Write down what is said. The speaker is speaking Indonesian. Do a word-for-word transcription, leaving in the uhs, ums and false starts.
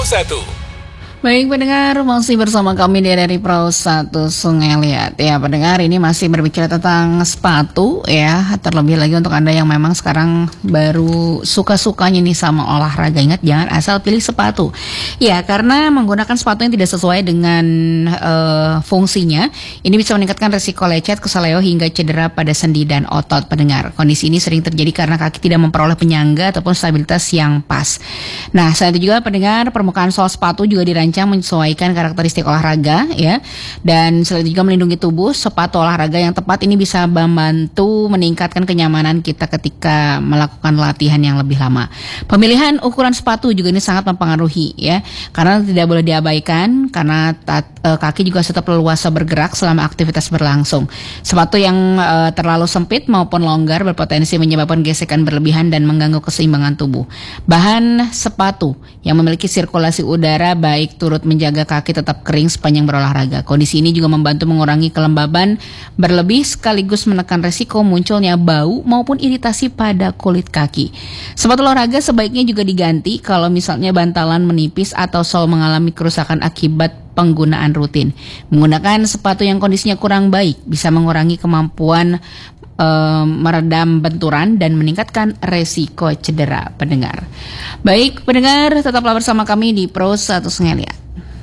satu. Baik pendengar, masih bersama kami di R R I Pro satu Sungai Liat. Ya pendengar, ini masih berbicara tentang sepatu ya. Terlebih lagi untuk Anda yang memang sekarang baru suka-sukanya nih sama olahraga. Ingat, jangan asal pilih sepatu. Ya, karena menggunakan sepatu yang tidak sesuai dengan uh, fungsinya, ini bisa meningkatkan risiko lecet, keseleo hingga cedera pada sendi dan otot pendengar. Kondisi ini sering terjadi karena kaki tidak memperoleh penyangga ataupun stabilitas yang pas. Nah, selain itu juga pendengar, permukaan sol sepatu juga dirancang menyesuaikan karakteristik olahraga ya, dan selain itu juga melindungi tubuh. Sepatu olahraga yang tepat ini bisa membantu meningkatkan kenyamanan kita ketika melakukan latihan yang lebih lama. Pemilihan ukuran sepatu juga ini sangat mempengaruhi ya, karena tidak boleh diabaikan karena tat, e, kaki juga tetap leluasa bergerak selama aktivitas berlangsung. Sepatu yang e, terlalu sempit maupun longgar berpotensi menyebabkan gesekan berlebihan dan mengganggu keseimbangan tubuh. Bahan sepatu yang memiliki sirkulasi udara baik turut menjaga kaki tetap kering sepanjang berolahraga. Kondisi ini juga membantu mengurangi kelembaban berlebih sekaligus menekan resiko munculnya bau maupun iritasi pada kulit kaki. Sepatu olahraga sebaiknya juga diganti kalau misalnya bantalan menipis atau sol mengalami kerusakan akibat penggunaan rutin. Menggunakan sepatu yang kondisinya kurang baik bisa mengurangi kemampuan uh, meredam benturan dan meningkatkan resiko cedera pendengar. Baik pendengar, tetaplah bersama kami di Pro satu Sungai Liat.